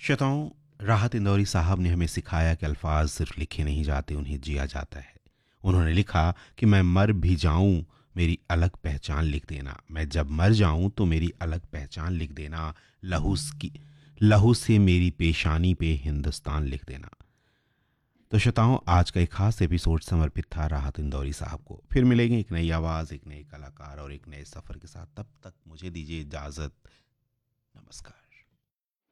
श्रोताओं, राहत इंदौरी साहब ने हमें सिखाया कि अल्फाज सिर्फ लिखे नहीं जाते, उन्हें जिया जाता है। उन्होंने लिखा कि मैं मर भी जाऊं, मेरी अलग पहचान लिख देना। मैं जब मर जाऊं तो मेरी अलग पहचान लिख देना। की लहू से मेरी पेशानी पे हिंदुस्तान लिख देना। तो श्रोताओं, आज का एक खास एपिसोड समर्पित था राहत इंदौरी साहब को। फिर मिलेंगे एक नई आवाज़, एक नए कलाकार और एक नए सफ़र के साथ। तब तक मुझे दीजिए इजाज़त। नमस्कार।